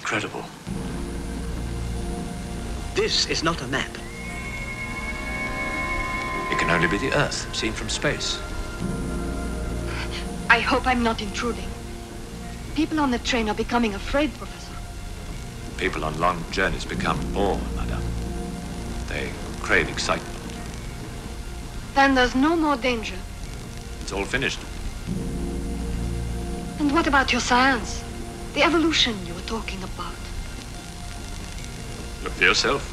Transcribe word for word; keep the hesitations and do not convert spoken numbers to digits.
Incredible. This is not a map. It can only be the Earth, seen from space. I hope I'm not intruding. People on the train are becoming afraid, Professor. People on long journeys become bored, Madame. They crave excitement. Then there's no more danger. It's all finished. And what about your science? The evolution you were talking about? Look for yourself.